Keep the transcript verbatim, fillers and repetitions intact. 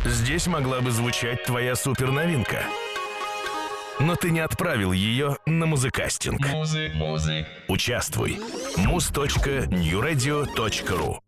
Здесь могла бы звучать твоя суперновинка. Но ты не отправил ее на музыкастинг. Музы, музы. Участвуй. муз точка ньюрадио точка ру